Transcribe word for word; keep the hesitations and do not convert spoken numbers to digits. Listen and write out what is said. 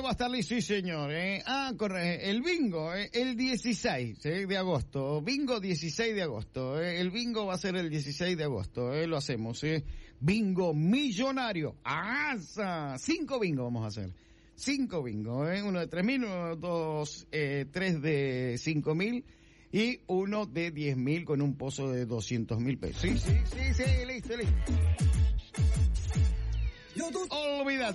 va a estar listo, sí señor. Eh. Ah, corre, el bingo, eh, el dieciséis eh, de agosto. Bingo dieciséis de agosto. Eh. El bingo va a ser el dieciséis de agosto. Eh. Lo hacemos. Eh. Bingo millonario. ¡Ah! Cinco bingo vamos a hacer. Cinco bingo. Eh. Uno de tres mil, uno, dos, eh, tres de cinco mil y uno de diez mil con un pozo de doscientos mil pesos. Sí, sí, sí, sí, listo, listo. Olvídate.